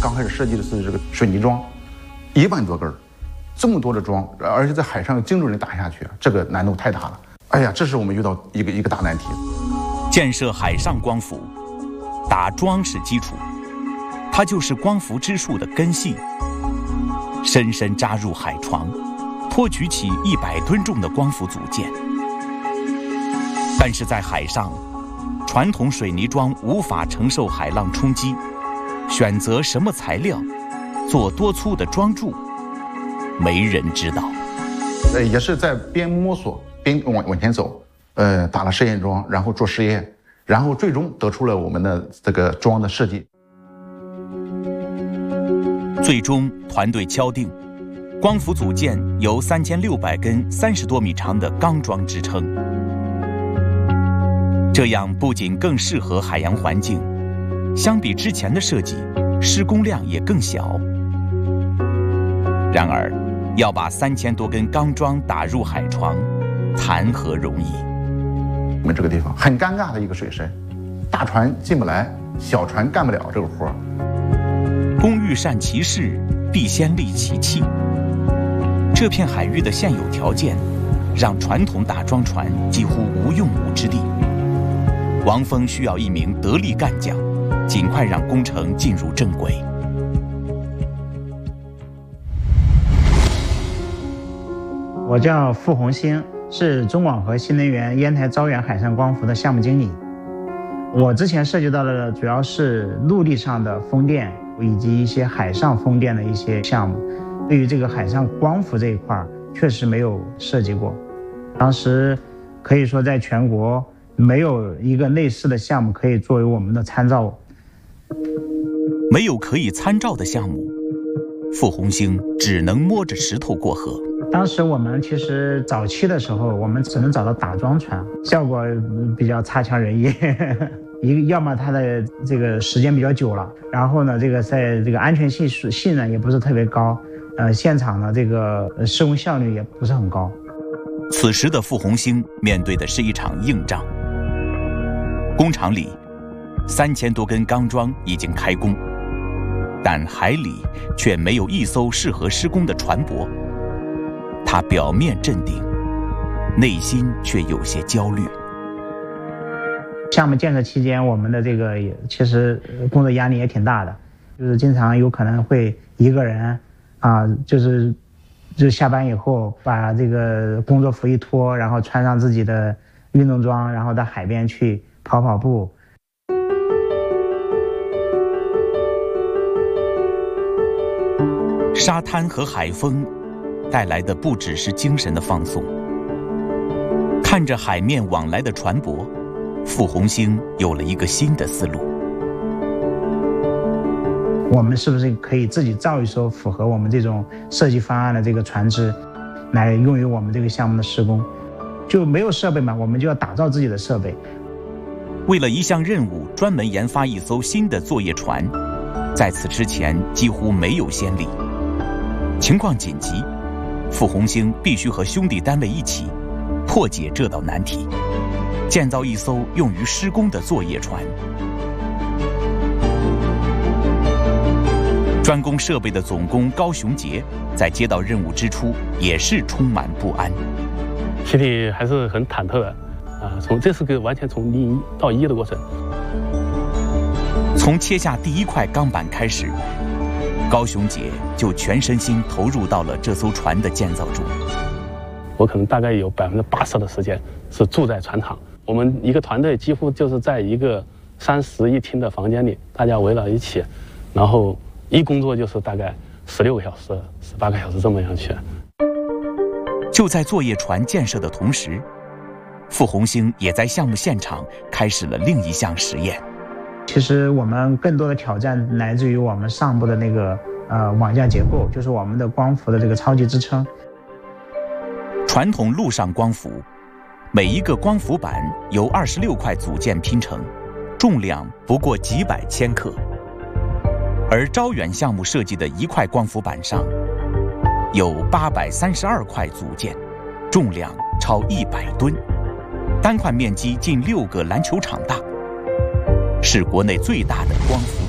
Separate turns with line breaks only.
刚开始设计的是这个水泥桩，1万多根儿，这么多的桩，而且在海上精准地打下去，这个难度太大了。哎呀，这是我们遇到一个大难题。
建设海上光伏，打桩是基础，它就是光伏之树的根系。深深扎入海床，托举起100吨重的光伏组件。但是在海上，传统水泥桩无法承受海浪冲击，选择什么材料，做多粗的桩柱，没人知道。
也是在边摸索边往前走，打了试验桩，然后做实验，然后最终得出了我们的这个桩的设计。
最终团队敲定，光伏组件由3600根30多米长的钢桩支撑。这样不仅更适合海洋环境，相比之前的设计，施工量也更小。然而，要把3000多根钢桩打入海床，谈何容易？
我们这个地方很尴尬的一个水深，大船进不来，小船干不了这个活。
工欲善其事，必先利其器。这片海域的现有条件，让传统打桩船几乎无用武之地。王峰需要一名得力干将，尽快让工程进入正轨。
我叫傅红星，是中广核新能源烟台招远海上光伏的项目经理。我之前涉及到的主要是陆地上的风电以及一些海上风电的一些项目，对于这个海上光伏这一块确实没有涉及过。当时可以说在全国没有一个类似的项目可以作为我们的参照。
没有可以参照的项目，傅红星只能摸着石头过河。
当时我们其实早期的时候，我们只能找到打桩船，效果比较差强人意。要么它的这个时间比较久了，然后呢，这个在这个安全性呢也不是特别高，现场呢这个施工效率也不是很高。
此时的傅红星面对的是一场硬仗。工厂里3000多根钢桩已经开工，但海里却没有一艘适合施工的船舶。他表面镇定，内心却有些焦虑。
项目建设期间，我们的这个其实工作压力也挺大的，就是经常有可能会一个人就下班以后把这个工作服一脱，然后穿上自己的运动装，然后到海边去跑步。
沙滩和海风带来的不只是精神的放松。看着海面往来的船舶，傅红星有了一个新的思路。
我们是不是可以自己造一艘符合我们这种设计方案的这个船只，来用于我们这个项目的施工？就没有设备嘛，我们就要打造自己的设备。
为了一项任务，专门研发一艘新的作业船，在此之前几乎没有先例。情况紧急，傅红星必须和兄弟单位一起破解这道难题，建造一艘用于施工的作业船。专攻设备的总工高雄杰在接到任务之初也是充满不安，
心里还是很忐忑的这是个完全从0到1的过程。
从切下第一块钢板开始，高雄杰就全身心投入到了这艘船的建造中。
我可能大概有80%的时间是住在船厂，我们一个团队几乎就是在一个3室1厅的房间里，大家围绕一起，然后一工作就是大概16个小时、18个小时这么样去。
就在作业船建设的同时，傅红星也在项目现场开始了另一项实验。
其实我们更多的挑战来自于我们上部的那个网架结构，就是我们的光伏的这个超级支撑。
传统陆上光伏，每一个光伏板由26块组件拼成，重量不过几百千克。而招远项目设计的一块光伏板上，有832块组件，重量超100吨，单块面积近6个篮球场大，是国内最大的光伏